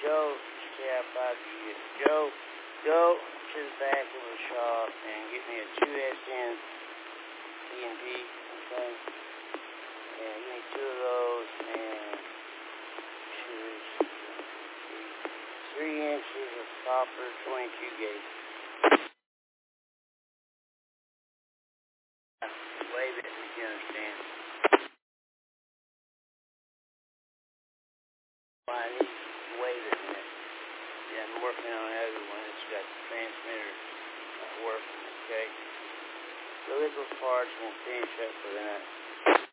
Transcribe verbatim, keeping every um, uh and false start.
Joe, stay out five years. Joe, go to the back of the shop and get me a two S N T N T, okay? And give me two of those and choose three inches of copper twenty-two gauge. Wave it if you understand. Well, I need to wave it in it. Yeah, I'm working on another one. It's got the transmitter not working, okay? The liquid parts will finish up for the night.